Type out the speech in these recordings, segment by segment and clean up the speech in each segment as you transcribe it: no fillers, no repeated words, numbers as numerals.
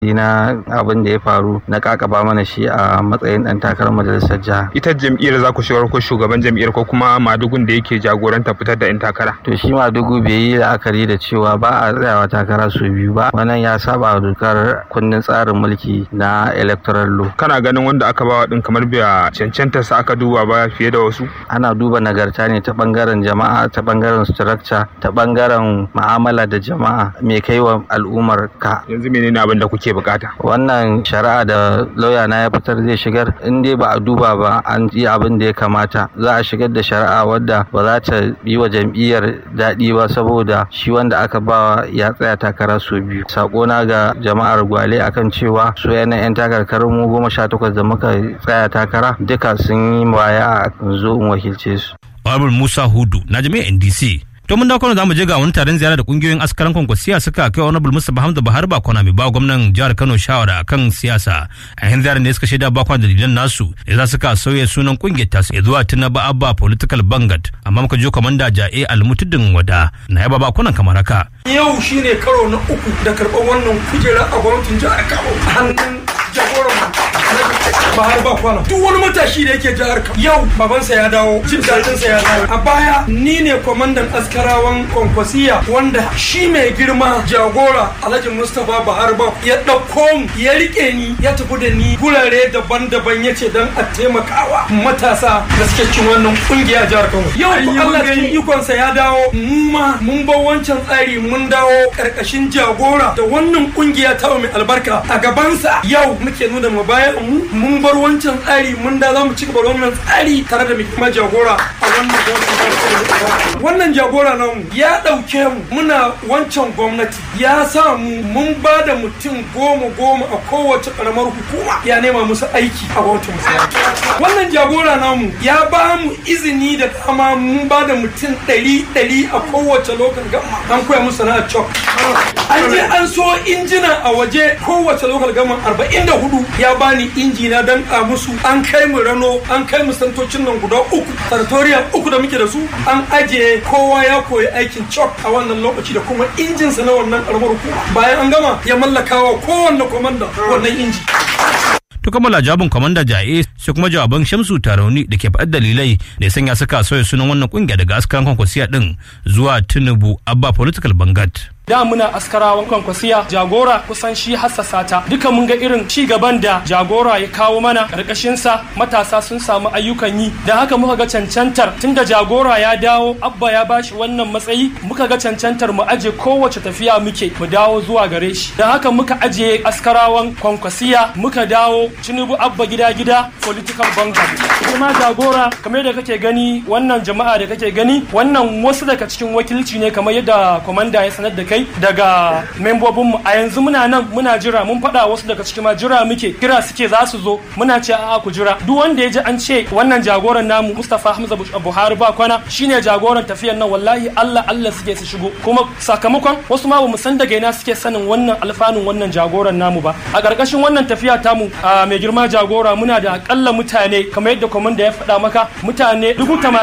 na abin da ya faru na kakaba mana shi a matsayin dan takarar majalisar jiha. Ita jam'iyyar za ku shigar ko shugaban jam'iyyar ko kuma madugun da yake jagoranta fitar da 'yan takara? To shi madugu bai yi la'akari da cewa ba a tsayawa takara su biyu ba, wannan ya saba dokar kundin tsarin mulki na electoral law. Kana ganin wanda aka bawa din kamar bai cancanta sa aka duba ba fiye da wasu? Ana duba nagarta ne ta bangaren jama'a, ta bangaren structure, ta bangaren mu'amala da jama'a, me kai wa al'ummar ka. Yanzu menene abin da kuke bukata? Wannan shari'a da lauya na ya fitar zai shigar, in dai ba a duba ba an yi abin da ya kamata, za a shigar da shari'a wadda ba za ta yi wa jam'iyyar daɗi ba saboda shi wanda aka bawa ya tsaya takara su biyu. Sakona ga jama'ar Gwale akan cewa su yana 'yan takarkarin mu 18 da muka tsaya takara duka sun yi baya a zo in wakilce su. Honorable Musa Hudu na jami'ar NDC. To mun dawo za mu je ga wani taron ziyara da kungiyoyin askaran kwankwasiya suka kai Honorable Mustapha Hamza Buhari Bakwana mai ba gwamnan jihar Kano shawara akan siyasa. A yan ziyarar da suka shaida Bakwana dalilan nasu da za suka sauya sunan kungiyar tasu zuwa Tinubu Abba Political Vanguard, amma muka je komanda Ja'e Almutudin Wada na yaba Bakwanan kamar haka. Yau shine karo na 3 da karɓar wannan kujera a gwamnatin jihar Kano a hannun jagoran Buhari Bakwana. Duk wani matashi da yake jihar Kano yau babansa ya dawo, jin daɗinsa ya dawo. A baya ni ne kwamandan askarawan kwankwasiya wanda shi mai girma jagora Alhaji Mustapha Buhari Bakwana ya ɗauko mu ya rike ni ya tafi da ni gurare daban-daban ya ce don a taimakawa matasa da suke cin wannan kungiya jihar Kano. Yau Allah cikin ikonsa ya dawo, mu ma mun bar wancan tsari mun dawo karkashin jagora da wannan kungiya ta mai albarka a gabansa. Yau muke nuna mu bayan mu mun bar wancan tsari mun da za mu ci gaba da wannan tsari tare da mai girma jagora a wannan jagora namu ya ɗauke mu muna wancan gwamnati ya sa mu mun ba da mutum 10 a kowace karamar hukuma ya nema musu aiki a gwamnatin musulunci. Wannan jagora namu ya ba mu izini da dama mun ba da mutum 100 a kowace lokacin gama an koya musu sana'ar cok. An je an so injina a waje kowace lokal gama 44 ya bani injina don a musu, an kai mu Rano, an kai mu santocin nan guda 3 sanatoriya 3 da muke da su, an ajiye kowa ya koyi aikin cok a wannan lokaci da kuma injinsa na wannan karamar hukuma. Bayan an gama ya mallaka wa kowanne komanda wannan inji. To kammala jawabin kwamanda Ja'e sai kuma jawaban Shamsu Tarauni da ke faɗar dalilai da ya sanya suka sauya sunan wannan kungiya daga askaran kwankwasiya din zuwa Tinubu Abba Political Vanguard. Da muna askarawan kwankwasiya jagora kusan shi hassasa ta duka mun ga irin ci gaban da jagora ya kawo mana karkashin sa matasa sun samu ayyukan yi, da haka muka ga cancantar tunda jagora ya dawo Abba ya bashi wannan matsayi muka ga cancantar mu aje kowace tafiya muke mu dawo zuwa gare shi, da haka muka aje askarawan kwankwasiya muka dawo Tinubu Abba gida Political Vanguard. Kuma jagora kamar da kake gani wannan jama'a da kake gani wannan wasu daga cikin wakilci ne kamar yadda komanda ya sanar da kai daga membobinmu. A yanzu muna nan muna jira, mun faɗa wasu daga cikin ma jira muke, kira suke za su zo, muna ce a'a ku jira. Duk wanda ya ji an ce wannan jagoran namu Mustapha Hamza Buhari Bakwana shine jagoran tafiyar nan, wallahi Allah suke su shigo, kuma sakamakon wasu ma bamu san daga ina suke sanin wannan alfanun wannan jagoran namu ba. A ƙarƙashin wannan tafiya tamu mai girma jagora muna da akalla mutane kamar yadda komanda ya faɗa maka mutane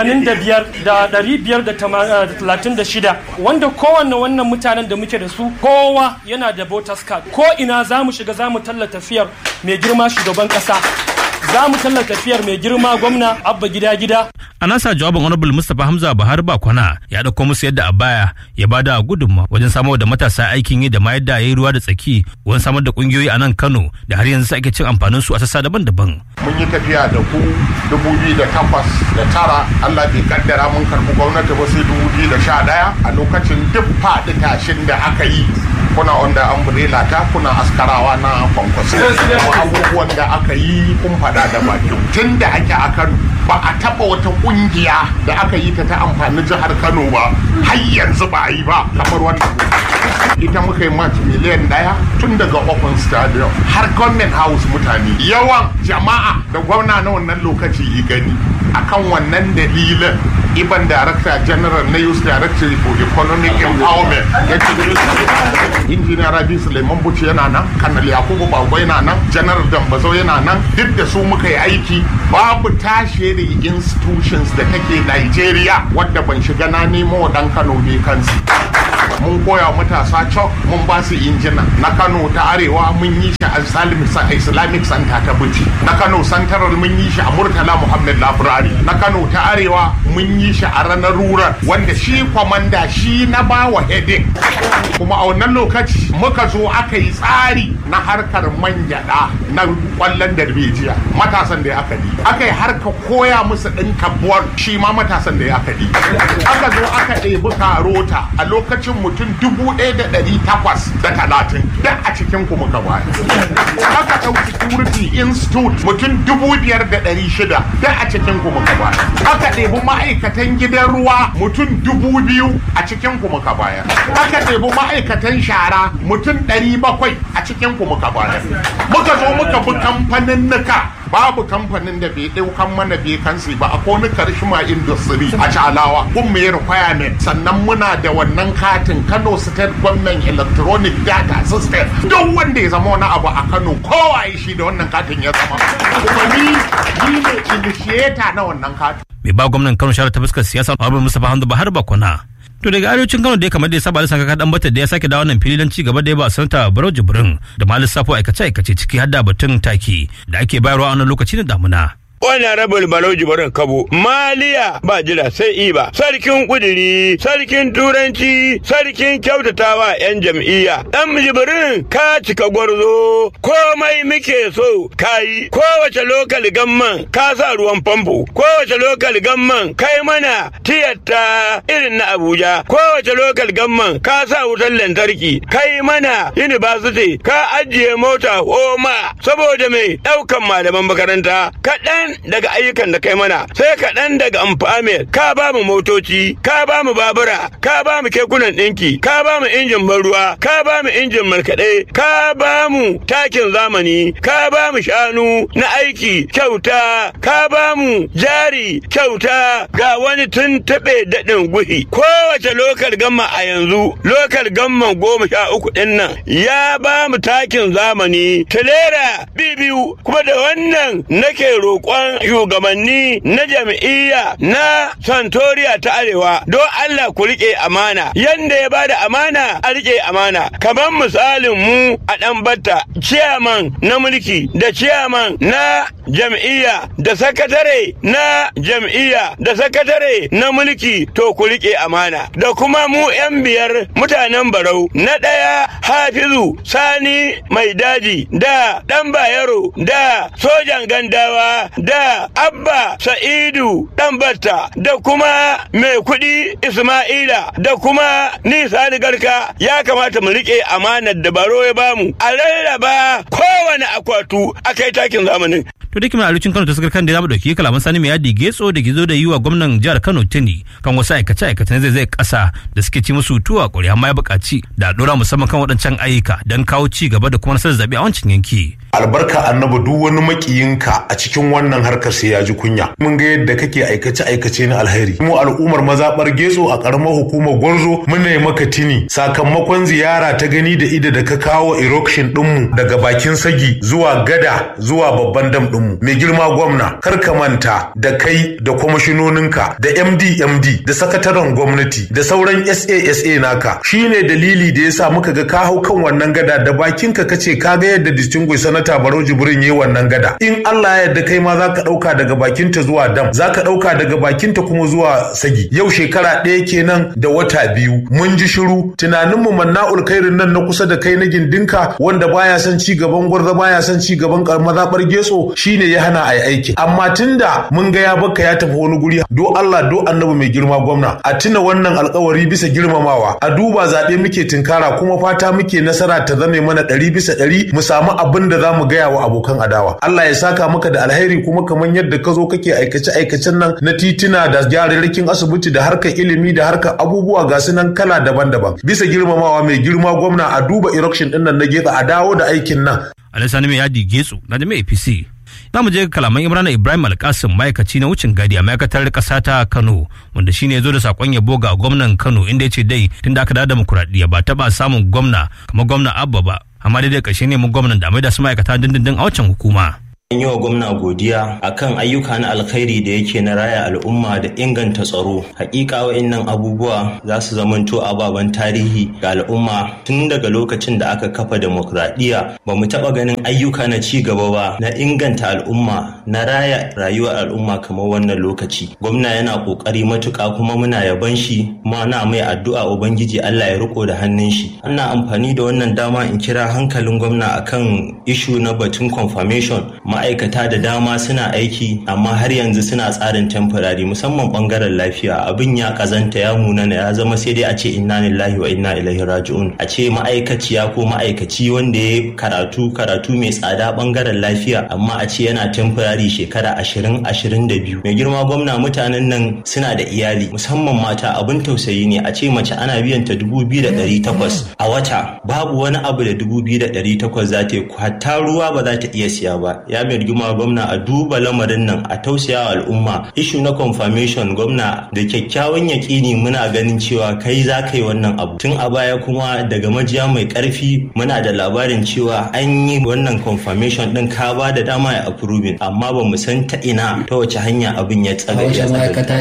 85,536 wanda kowanne wannan mutanen da muke da su kowa yana da voters card. Ko ina za mu shiga za mu tallata tafiyar mai girma shugaban ƙasa, za mu tallata tafiyar mai girma gwamna Abba gida. A nasa jawabin Honorable Mustapha Hamza Buhari Bakwana ya dauko musu yadda a baya ya bada gudunmawa wajen samar da matasa aikin yi da ma yadda yayi ruwa da tsaki wajen samar da kungiyoyi a nan Kano da har yanzu ake cin amfanin su a sassa daban-daban. Mun yi tafiya da ku 2008 da 9 Allah bai kaddara mun karbi gwamnati ba sai 2011 a lokacin duk faɗi tashin da aka yi kuna onda umbrella ta kuna askarawa na kwankwasi abubuwan da aka yi kun fada da baki tun da ake a Kano ba a taba wata kungiya da aka yi ta amfani jihar Kano ba har yanzu ba a yi ba kamar wannan ita muka yi match miliyan 1 tun daga open stadium har government house. Mutane yawan jama'a da gwamna na wannan lokaci yi gani akan wannan dalilin Iban Director General na Youth Directory for Economic Empowerment ya ce Injiniya Rabi Suleiman Buci yana nan, Kanal Yakubu Bagwai yana nan, General Dambazo yana nan, duk da su muka yi aiki. Babu tertiary institutions da take Nigeria wadda ban shiga na nemo dan Kano ne kansu. Mun koya matasa chalk, mun ba su injina. Na Kano ta Arewa mun yi shi a Islamic Center ta Buci. Na Kano Central mun yi shi a Murtala Muhammad Library. Na Kano ta Arewa mun yi shi a ranar rural wanda shi kwamanda shi na bawa heading. Kuma a wannan lokaci muka zo aka yi tsari na harkar man gyada na kwallon darbejiya matasan da aka yi. Aka yi harka koya musu ɗinka buwar shi ma matasan da aka yi. Aka zo aka ɗebi karota a lokacin mutum 1,830 da a cikin ku muka baya. Aka ɗau security institute mutum 5,600 da a cikin ku muka baya. Aka ɗebi ma'aikatan gidan ruwa mutum 2,000 a cikin ku muka baya. Aka ɗebi ma'aikatan shara mutum 700 a cikin ku muka baya. Muka zo muka bi kamfanin nuka. Babu kamfanin da bai ɗaukan mana vacancy ba a kone karshima industry a Calawa kun mai requirement sannan muna da wannan katin Kano State Government Electronic Data System don wanda ya zama wani abu a Kano kowa shi da wannan katin ya zama kuma ni ne initiator na wannan katin. Mai ba gwamnan Kano shara ta fuskar siyasa Abu Musa Hamdu Bahar Bakona. To daga arewacin Kano dai kamar da ya saba da saka dan bata da ya sake dawo nan fili don ci gaba da ya ba sanata Barau Jibrin da ma lissafo aikace ciki har da batun taki da ake bayarwa a wannan lokaci na damuna. Honorable Barau Jibrin Kabo, Maliya ba jira sai iba, sarkin kudiri, sarkin turanci, sarkin kyautatawa 'yan jam'iyya. Dan Jibrin ka cika gwarzo, komai muke so kayi, kowace lokal gamman ka sa ruwan famfo, kowace lokal gamman kai mana tiyatta irin na Abuja, kowace lokal gamman ka sa wutar lantarki, kai mana university, ka ajiye mota homa, saboda mai ɗaukan malaman makaranta, kaɗan daga ayyukan da kai mana sai kaɗan daga amfamil ka ba mu motoci ka ba mu babura ka ba mu kekunan ɗinki ka ba mu injin ban ruwa ka ba mu injin markaɗe ka ba mu takin zamani ka ba mu shanu na aiki kyauta ka ba mu jari kyauta ga wani tuntuɓe daɗin guhi kowace lokal gamma a yanzu lokal gamman 13 ɗin nan ya ba mu takin zamani tilera bibiyu kuma da wannan nake roƙon shugabanni na jam'iyya na Santoriya ta Arewa don Allah ku rike amana yanda ya bada amana a rike amana kamar misalin mu a Ɗanbata chairman na mulki da chairman na jam'iyya da sakatare na jam'iyya da sakatare na mulki to ku rike amana da kuma mu 'yan biyar mutanen Barau na ɗaya Hafizu Sani Mai Daji da Ɗan Bayero da sojan Gandawa da Abba Sa'idu Ɗanbata da kuma mai kuɗi Ismaila da kuma Nisa Garka ya kamata mu riƙe amanar da Baro ya bamu a rarraba kowane akwatu akai takin zamanin. To dake mai alucin Kano ta sakar kan da zamu dauki kalaman Sani Mai Yadi Getso da gizo da yiwa gwamnan jihar Kano tuni kan wasu aikace-aikacen zai kasa da suke ci musu tuwa ƙuri amma ya buƙaci da dora musamman kan waɗancan ayyuka don kawo ci gaba da kuma nasarar zaɓe a wancan yanki. Albarka annabi duk wani makiyinka a cikin wannan harkar sai ya ji kunya. Mun ga yadda kake aikace na alheri. Mu al'ummar mazaɓar Getso a ƙaramar hukumar Gwarzo muna yi maka tini sakamakon ziyara ta gani da ido da ka kawo erection ɗinmu daga bakin sagi zuwa gada zuwa babban dam ɗinmu. Mai girma gwamna kar ka manta da kai da kwamishinoninka da MD da sakataren gwamnati da sauran SA naka shine dalili da yasa muka ga ka hau kan wannan gada da bakinka kace ka ga yadda distinguished sanata Barau Jibrin yayi wannan gada in Allah ya yarda kai ma zaka dauka daga bakinta zuwa dam zaka dauka daga bakinta kuma zuwa sagi yau shekara ɗaya kenan da wata 2 mun ji shiru tunanin mu Manna'ul Khairin nan na kusa da kai na gindinka wanda baya son ci gaban Gwarza baya son ci gaban mazabar Getso shine ya hana ai aiki amma tunda mun ga ya baka ya tafi wani guri do Allah do annabi mai girma gwamna a tuna wannan alƙawari bisa girmamawa a duba zabe muke tinkara kuma fata muke nasara ta zame mana 100% mu samu abin da zamu gaya wa abokan adawa Allah ya saka maka da alheri kuma kaman yadda ka zo kake aikacen nan na titina da gyararrakin asibiti da harkar ilimi da harkar abubuwa ga su nan kala daban-daban bisa girmamawa mai girma gwamna a duba erection din nan na Getso a dawo da aikin nan Alhassani Mai Yadi Getso na jami'a APC Za mu je kalaman Imran Ibrahim Alkasim, ma'aikaci na wucin gadi a ma'aikatar ƙasa ta Kano, wanda shine ya zo da sakon yabo ga gwamnan Kano, inda ya ce dai tunda aka dawo demokuraɗiyya ba taɓa samun gwamna kamar gwamna Abba ba, amma dai ƙarshe ne mun gwamnan da mai da su ma'aikata dindindin a wancan hukuma. An yi wa gwamna godiya akan ayyuka na alkhairi da yake na raya al'umma da inganta tsaro. Hakika wa'annan abubuwa za su zamanto ababen tarihi ga al'umma. Tun daga lokacin da aka kafa demokradiyya ba mu taɓa ganin ayyuka na ci gaba ba na inganta al'umma, na raya rayuwar al'umma kamar wannan lokaci. Gwamna yana kokari matuƙa kuma muna yaban shi, kuma na mai addu'a ubangiji Allah ya riko da hannun shi. Ana amfani da wannan dama in kira hankalin gwamna akan ishu na batun confirmation. Ma'aikata da dama suna aiki amma har yanzu suna tsarin temporary, musamman bangaren lafiya. Abin ya kazanta, ya munana, ya zama sai dai a ce inna lillahi wa inna ilaihi raji'un. A ce ma'aikaciya ko ma'aikaci wanda ya karatu mai tsada bangaren lafiya amma a ce yana temporary shekara 20-22. Mai girma gwamna, mutanen nan suna da iyali, musamman mata. Abin tausayi ne a ce mace ana biyan ta 2,800 a wata, babu wani abu da 2,800 za ta yi, hatta ruwa ba za ta iya siya ba. Ya mai rigima gwamna a duba lamarin nan, a tausaya al'umma. Ishu na confirmation, gwamna da kyakkyawan yaƙini muna ganin cewa kai za ka yi wannan abu. Tun a baya kuma daga majiya mai ƙarfi muna da labarin cewa an yi wannan confirmation din, ka ba da dama ya approving, amma ba mu san ta ina ta wace hanya abin ya tsagaita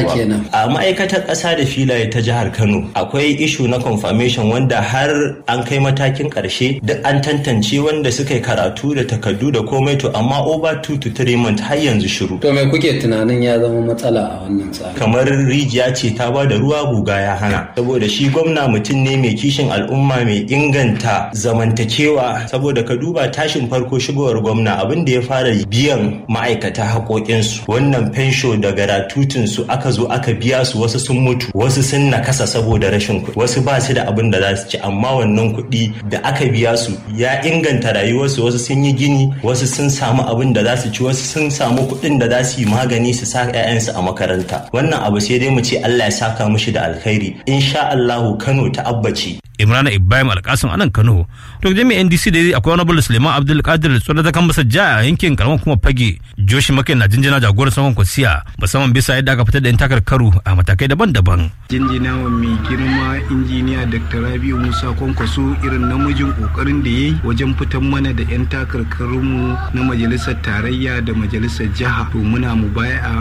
a ma'aikatar ƙasa da filaye ta jihar Kano. Akwai ishu na confirmation wanda har an kai matakin ƙarshe, duk an tantance wanda suka yi karatu da takardu da komai, to amma over 2 to 3 months har yanzu shiru. To me kuke tunanin ya zama matsala a wannan tsari? Kamar rijiya ce ta ba da ruwa, guga ya hana. Saboda shi gwamna mutum ne mai kishin al'umma, mai inganta zamantakewa. Saboda ka duba tashin farko shigowar gwamna, abin da ya fara biyan ma'aikata haƙoƙinsu, wannan fensho da garatutunsu aka zo aka biya su. Wasu sun mutu, wasu sun nakasa saboda rashin kuɗi, wasu ba su da abin da za su ci, amma wannan kuɗi da aka biya su ya inganta rayuwarsu. Wasu sun yi gini, wasu sun samu abin da za su ci, wasu sun samu kuɗin da za su yi magani su sa 'ya'yansu a makaranta. Wannan abu sai dai mu ce Allah ya saka mushi da alkhairi. Insha Allahu Kano ta abbaci. Imran Ibrahim Alkasim anan Kano. To jami'in NDC da akwai wani Suleiman Abdul Qadir tsoro da kan masa ja a yankin karamar kuma Fage. Joshi Makin na jinjina jagorar saman kwasiya, musamman bisa yadda aka fitar da yan takarkaru a matakai daban-daban. Jinjina wa mai girma injiniya Dr. Rabi'u Musa Kwankwaso irin namijin kokarin da yayi wajen fitar mana da yan takarkarunmu na majalisar tarayya da majalisar jiha. To muna mu baya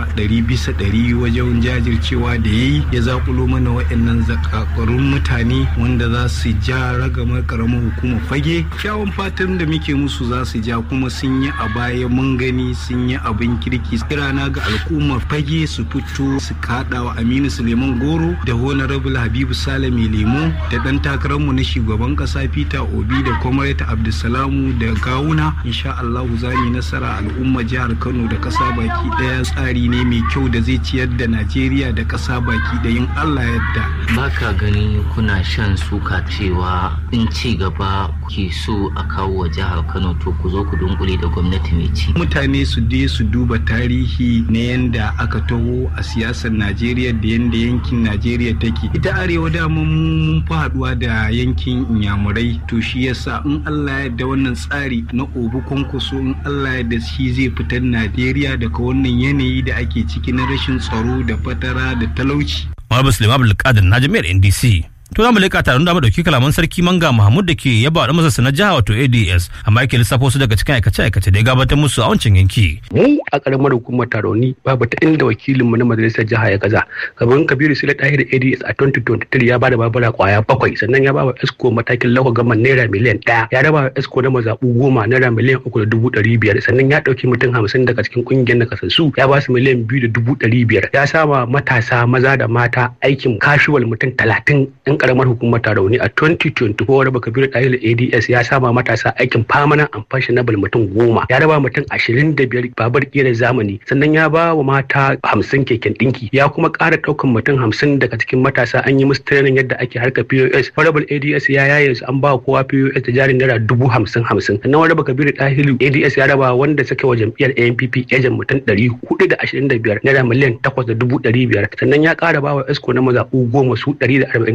100% wajen jajircewa da yayi, ya zakulo mana waɗannan zakakarun mutane wanda za su ja ragamar karamar hukumar Fage. Kyawun fatan da muke musu za su ja, kuma sun yi a baya mun gani sun yi abin kirki. Kirana ga al'ummar Fage su fito su kada wa Aminu Suleiman Goro da Honorable Habibu Salami Lemo da dan takararmu na shugaban kasa Peter Obi da Comrade Abdulsalamu da Gawuna. Insha Allah za mu nasara al'ummar jihar Kano da kasa baki daya. Tsari ne mai kyau da zai ciyar da Najeriya da kasa baki da yin Allah yadda. Baka gani kuna shan suka cewa in ci gaba ke so a kawo wa jihar Kano, to ku zo ku dunkule da gwamnati mai ci. Mutane su je su duba tarihi na yanda aka taho a siyasar Najeriya da yanda yankin Najeriya take. Ita arewa dama mun fi haduwa da yankin Inyamurai, to shi yasa in Allah ya yarda wannan tsari na Obi Kwankwaso, in Allah ya yarda shi zai fitar Najeriya daga wannan yanayi da ake ciki na rashin tsaro da fatara da talauci. Malam Suleiman Abdul Qadir na jami'ar NDC. To za mu leka taron da mu dauki kalaman sarki Manga Mahmud da ke yaba da masa na jiha wato ADS, amma yake lissafo su daga cikin aikace-aikace da ya gabatar musu a wancan yanki. Mu a karamar hukumar Taroni babu ta inda wakilinmu na majalisar jiha ya gaza. Gaban Kabiru Sule Tahir ADS a 2023 ya bada babura kwaya 7, sannan ya bawa Esco matakin lahu gaman naira miliyan 1, ya raba Esco na mazabu 10 naira miliyan 3,500, sannan ya dauki mutum 50 daga cikin kungiyar nakasassu ya ba su miliyan 2,500. Ya sama matasa maza da mata aikin casual mutum 30 karamar hukumar Tarauni a 2024. Raba Kabiru Tahir ADS ya sama matasa aikin permanent and fashionable mutum 10, ya raba mutum 25 babar kera zamani, sannan ya ba wa mata 50 keken dinki, ya kuma ƙara ɗaukan mutum 50 daga cikin matasa an yi musu training yadda ake harkar POS. Raba ADS ya yaye su an ba kowa POS da jarin naira 50,000. Sannan Raba Kabiru Tahir ADS ya raba wanda suke wa jam'iyyar ANPP ejen mutum 425 naira miliyan 8,500. Sannan ya ƙara ba wa Esco na mazaɓu 10 su 140 naira miliyan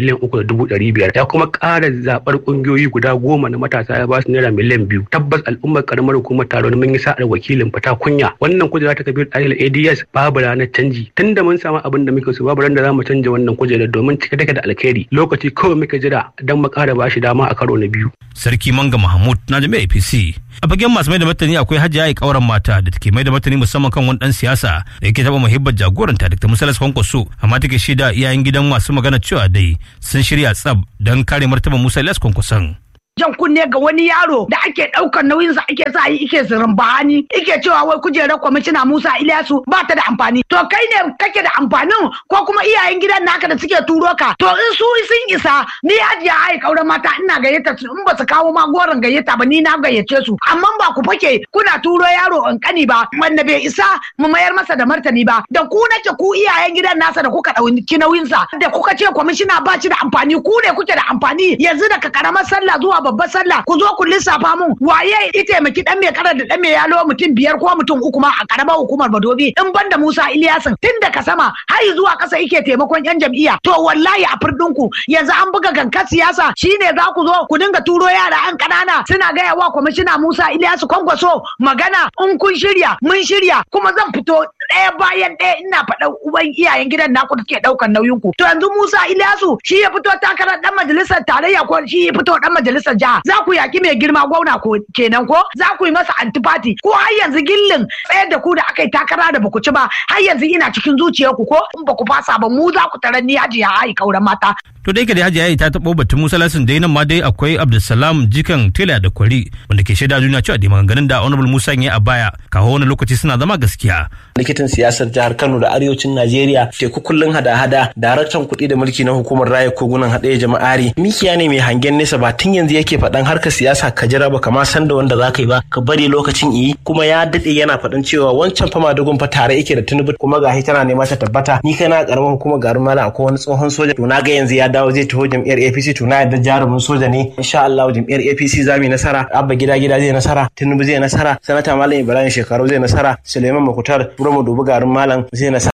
miliyan 3,500,000 ya kuma ƙara zaɓar ƙungiyoyi guda 10 na matasa ya ba su naira miliyan 2. Tabbas al'ummar karamar hukumar Tarauni mun yi sa'ar wakilin fata kunya. Wannan kujera ta Kabir Ɗahir ADS babu ranar canji. Tunda mun samu abin da muke so babu ran da za mu canja wannan kujerar domin cike take da alkhairi. Lokaci kawai muke jira don mu ƙara ba shi dama a karo na biyu. Sarki Manga Mahmud na jami'ar APC. A fagen masu mai da martani akwai Hajiya Kauran mata da take mai da martani musamman kan wani dan siyasa da yake taba muhibbar jagoranta Dr. Musa Kwankwaso, amma take shaida iyayen gidan masu magana cewa dai sun shirya tsab don kare martaban Musa Kwankwason. jan kunne ga wani yaro da ake daukar nauyin sa ake sa yi ike zirin bahani ike cewa wai kujerar kwamishina Musa Ilyasu ba ta da amfani. To kai ne kake da amfanin ko kuma iyayen gidan naka da suke turo ka? To in su sun isa ni Hajiya Ai Kauran mata ina gayyata su, in ba su kawo ma goron gayyata ba ni na gayyace su, amma ba ku fake kuna turo yaro kankani ba wanda bai isa mu mayar masa da martani ba. Da ku nake ku iyayen gidan nasa da kuka dauki nauyin sa da kuka ce kwamishina ba shi da amfani, ku ne kuke da amfani. Yanzu daga karamar sallah zuwa babbar sallah ku zo ku lissafa mun waye ya taimaki dan mai karar da dan mai yalo mutum 5 ko mutum 3 ma a karamar hukumar Madobi in banda Musa Ilyasin tun daga sama har zuwa kasa yake taimakon yan jam'iyya. To wallahi a firdinku yanzu an buga gankar siyasa shine za ku zo ku dinga turo yara an kanana suna gaya wa kwamishina Musa Ilyasu Kwankwaso magana. In kun shirya mun shirya kuma zan fito ɗaya bayan ɗaya ina faɗa uban iyayen gidan naku da ke ɗaukar nauyin ku. To yanzu Musa Ilyasu shi ya fito takarar dan majalisar tarayya ko shi ya fito dan majalisar jiha? Za ku yaki mai girma gwamna ko kenan ko za ku yi masa antifati ko har yanzu gillin tsayar da ku da aka yi takara da baku ci ba har yanzu ina cikin zuciyarku ko in baku fasa ba mu za ku tarar ni Hajiya Ai Kauran mata. To da yake da Hajiya Ai ta taɓo batun Musa Lasin dai nan ma dai akwai Abdulsalam Jikan Tela da Kwari wanda ke shaida duniya cewa da maganganun da Honorable Musa ya a baya kawo wani lokaci suna zama gaskiya. Likitan siyasar jihar Kano da arewacin Najeriya teku kullun hada-hada daraktan kuɗi da mulki na hukumar raya kogunan haɗaya jama'ari mikiya ne mai hangen nesa ba tun yanzu yake faɗan harkar siyasa ka jira ba kama san da wanda zaka yi ba ka bari lokacin yi kuma ya dade yana faɗan cewa wancan fa Madugun fa tare yake da Tinubu kuma gahi tana nema ta tabbata. Ni kai na karamar hukumar garin Malam akwai wani tsohon soja to na ga yanzu ya dawo zai taho jam'iyyar APC to na yadda jarumin soja ne insha Allah jam'iyyar APC za mu yi nasara. Abba gida zai nasara, Tinubu zai nasara, Sanata Malam Ibrahim Shekaru zai nasara, Suleiman Makutar Burma Dubu garin Malam zai nasara.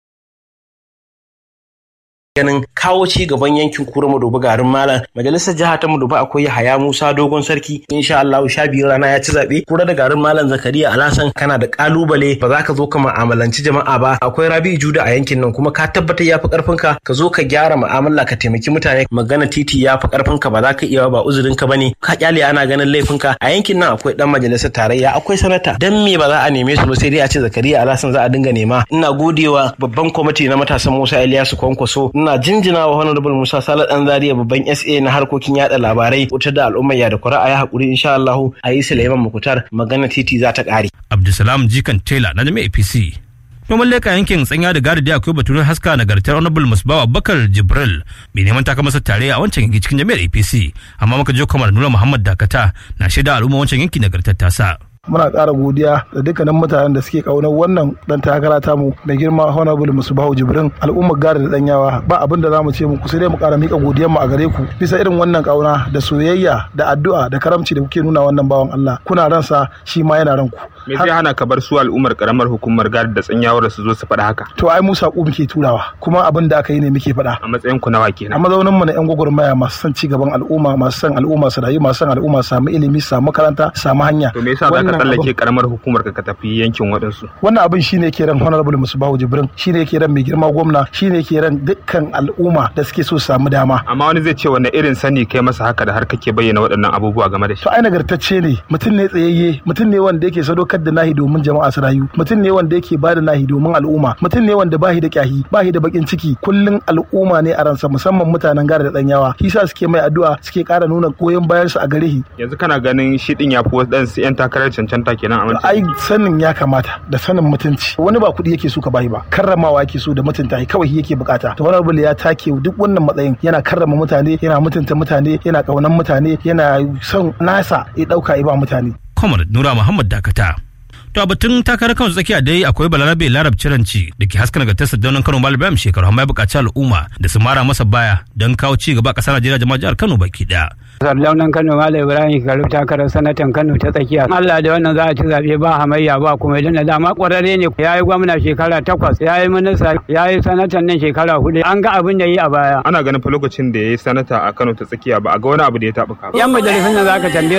Ganin kawo ci gaban yankin Kura Madobi garin Malam majalisar jiha ta Madobi akwai Yahaya Musa Dogon Sarki insha Allah 12 rana ya ci zabe. Kura da garin Malam Zakariya Alhassan kana da kalubale ba za ka zo ka mu'amalanci jama'a ba. Akwai Rabi'u Juda a yankin nan kuma ka tabbatar yafi karfin ka zo ka gyara mu'amala ka taimaki mutane. Magana titi yafi karfin ka ba za ka iya ba uzurin ka bane ka kyale ana ganin laifin ka. A yankin nan akwai dan majalisar tarayya akwai sanata dan me ba za a neme su ba sai dai a ce Zakariya Alhassan za a dinga nema. Ina godewa babban kwamiti na matasan Musa Ilyasu Kwankwaso ina jinjina wa Honorable Musa Sale Dan Zaria babban SA na harkokin yada labarai wutar da al'umma ya da kura ya hakuri insha Allah a yi Suleiman Mukutar magana titi za ta kare. Abdulsalam Jikan Tela na jami'ar APC. Domin leka yankin tsanya da gari da akwai baturin haska nagartar Honorable Musbawa Bakar Jibril bai neman taka masa tare a wancan yanki cikin jami'ar APC amma muka je kamar Nura Muhammad Dakata na shaida al'umma wancan yanki nagartar tasa. Muna ƙara godiya da dukkanin mutanen da suke ƙaunar wannan dan takara tamu da girma Honorable Musbahu Jibrin al'ummar gari da danyawa ba abin da zamu ce muku sai dai mu ƙara mika godiyar mu a gare ku bisa irin wannan ƙauna da soyayya da addu'a da karamci da kuke nuna wannan bawan Allah kuna ransa shi ma yana ranku. Me zai hana ka bar su al'ummar karamar hukumar gari da tsanyawar su zo su faɗa haka? To ai mu saƙo muke turawa kuma abin da aka yi ne muke faɗa. A matsayin ku nawa kenan? A mazaunin mu na ƴan gwagwarmaya masu son ci gaban al'umma masu son al'umma su rayu masu son al'umma su samu ilimi su samu makaranta su samu hanya. To me yasa za ka tsallake karamar hukumar ka tafi yankin waɗansu? Wannan abin shine ke ran Honorable Musbahu Jibrin shine ke ran mai girma gwamna shine ke ran dukkan al'umma da suke so su samu dama. Amma wani zai ce wanne irin sani kai masa haka da har kake bayyana waɗannan abubuwa game da shi? To ai nagartacce ne mutum ne tsayayye mutum ne wanda yake sadaukar da nahi domin jama'a su rayu mutum ne wanda yake bada nahi domin al'umma mutum ne wanda bahi da kyahi bahi da bakin ciki kullun al'umma ne a ransa musamman mutanen gari da danyawa shi sa suke mai addu'a suke ƙara nuna goyon bayan su a gare shi. Yanzu kana ganin shi din yafi wasu yan takarar cancanta kenan a ai sanin ya kamata da sanin mutunci wani ba kuɗi yake so ka bayi ba karramawa yake so da mutunta kawai yake bukata. To Honorable ya take duk wannan matsayin yana karrama mutane yana mutunta mutane yana kaunan mutane yana son nasa ya dauka ya ba mutane. Comrade Nura Muhammad Dakata. To a batun takarar Kano tsakiya dai akwai Balarabe Larab Ciranci da ke haska nagartarsa da wannan Kano Malam shekaru amma ya buƙaci al'umma da su mara masa baya don kawo ci gaba a ƙasar Najeriya jama'a jihar Kano baki ɗaya. Sardaunan Kano Malam Ibrahim Kalu takarar sanatan Kano ta tsakiya. Allah da wannan za a ci zaɓe ba hamayya ba kuma idan da dama ƙwararre ne ya yi gwamna shekara 8 ya yi minista ya yi sanatan nan shekara 4 an ga abin da yi a baya. Ana ganin fa lokacin da ya yi sanata a Kano ta tsakiya ba a ga wani abu da ya taɓuka. Yan majalisun nan za ka tambaye